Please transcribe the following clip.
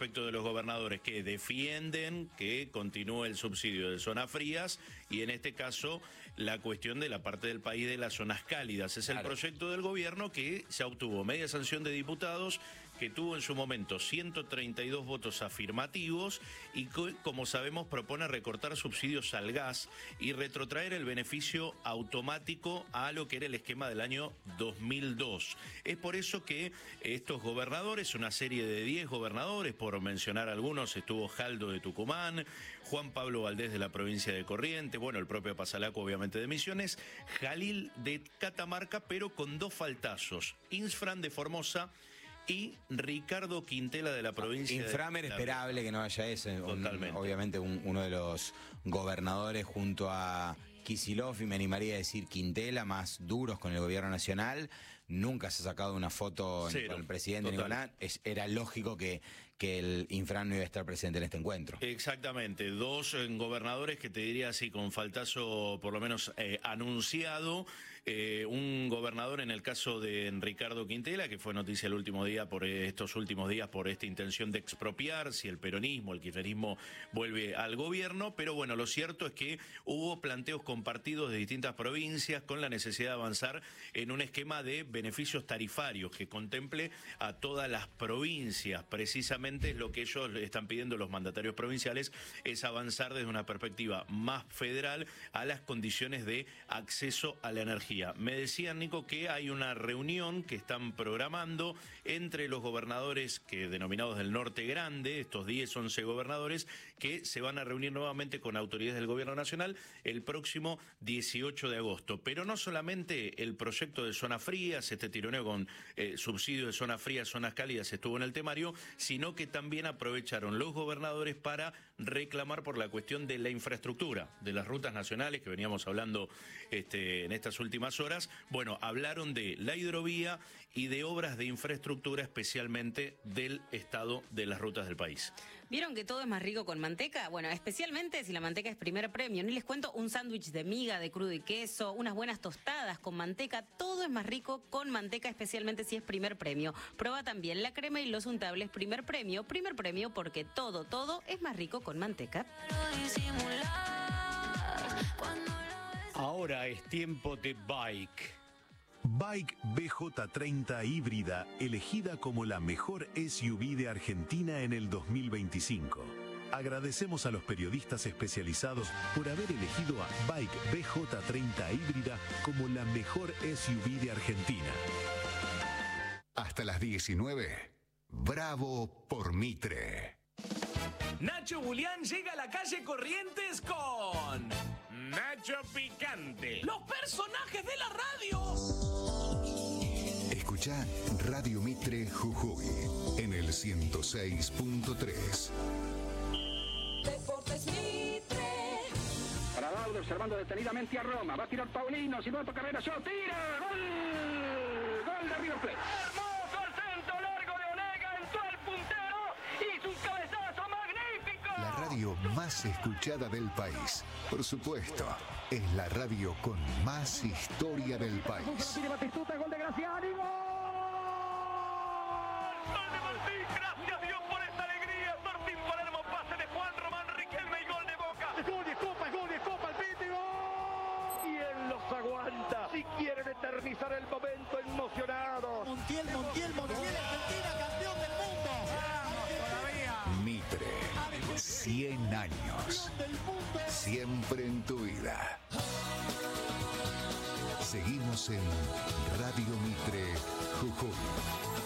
respecto de los gobernadores que defienden que continúe el subsidio de zonas frías y en este caso la cuestión de la parte del país de las zonas cálidas. Es el proyecto del gobierno que ya obtuvo media sanción de diputados, que tuvo en su momento 132 votos afirmativos y que, como sabemos, propone recortar subsidios al gas y retrotraer el beneficio automático a lo que era el esquema del año 2002. Es por eso que estos gobernadores, una serie de 10 gobernadores, por mencionar algunos, estuvo Jaldo de Tucumán, Juan Pablo Valdés de la provincia de Corrientes, bueno, el propio Pasalaco obviamente de Misiones, Jalil de Catamarca, pero con dos faltazos, Insfran de Formosa y Ricardo Quintela de la provincia Infram era esperable que no haya ese. Totalmente. Obviamente uno de los gobernadores junto a Kicillof, y me animaría a decir Quintela, más duros con el gobierno nacional. Nunca se ha sacado una foto con el presidente ni con nada. Era lógico que el Infran no iba a estar presente en este encuentro. Exactamente, dos gobernadores que te diría así, con faltazo por lo menos anunciado. Un gobernador en el caso de Ricardo Quintela, que fue noticia el último día por estos últimos días por esta intención de expropiar, si el peronismo, el kirchnerismo vuelve al gobierno. Pero bueno, lo cierto es que hubo planteos compartidos de distintas provincias con la necesidad de avanzar en un esquema de beneficios tarifarios que contemple a todas las provincias. Precisamente es lo que ellos le están pidiendo los mandatarios provinciales, es avanzar desde una perspectiva más federal a las condiciones de acceso a la energía. Me decían, Nico, que hay una reunión que están programando entre los gobernadores denominados del Norte Grande, estos 10, 11 gobernadores, que se van a reunir nuevamente con autoridades del gobierno nacional el próximo 18 de agosto. Pero no solamente el proyecto de zonas frías, este tironeo con subsidio de zonas frías, zonas cálidas estuvo en el temario, sino que también aprovecharon los gobernadores para reclamar por la cuestión de la infraestructura, de las rutas nacionales que veníamos hablando en estas últimas horas. Bueno, hablaron de la hidrovía y de obras de infraestructura, especialmente del estado de las rutas del país. ¿Vieron que todo es más rico con manteca? Bueno, especialmente si la manteca es primer premio. Ni les cuento, un sándwich de miga, de crudo y queso, unas buenas tostadas con manteca. Todo es más rico con manteca, especialmente si es primer premio. Prueba también la crema y los untables primer premio. Primer premio porque todo es más rico con manteca. Ahora es tiempo de Bike. Bike BJ30 híbrida, elegida como la mejor SUV de Argentina en el 2025. Agradecemos a los periodistas especializados por haber elegido a Bike BJ30 híbrida como la mejor SUV de Argentina. Hasta las 19. Bravo por Mitre. Nacho Julián llega a la calle Corrientes con Nacho Picante. Los personajes de la radio. Escuchá Radio Mitre Jujuy en el 106.3. Deportes Mitre. Para Baudo, observando detenidamente a Roma. Va a tirar Paulino, si no Carrera, yo tira. ¡Gol! ¡Gol de River Plate! ¡Hermoso el centro largo de Onega! Entró el puntero. ¡Hizo un cabezazo magnífico! La radio más escuchada del país. Por supuesto, es la radio con más historia del país. Tiene Batistuta, gol de Graciani, ¡gol! ¡Gol de Martín! ¡Gracias Dios por esta alegría! Martín Palermo, pase de Juan Román Riquelme y gol de Boca. ¡Gol de Copa, el Piti, gol! Y él los aguanta. Si quieren eternizar el momento emocionado. Montiel, Argentina, campeón del mundo. ¡Vamos todavía! Mitre, 100 años. Siempre en tu vida. Seguimos en Radio Mitre Jujuy.